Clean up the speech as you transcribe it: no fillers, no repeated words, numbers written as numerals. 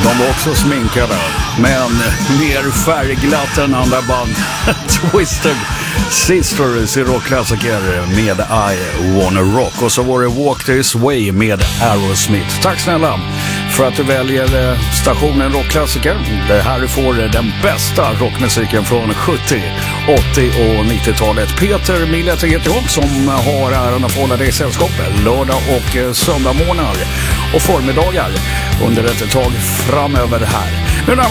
De var också sminkade, men mer färgglatt än andra band. Twisted Sisters i rockklassiker med I Wanna Rock. Och så var det Walk This Way med Aerosmith. Tack snälla för att du väljer stationen rockklassiker. Det här får den bästa rockmusiken från 70, 80 och 90-talet. Peter Millet heter jag, som har äran att få hålla dig i sällskap lördag och söndagmorgnar och förmiddagar under ett tag framöver här.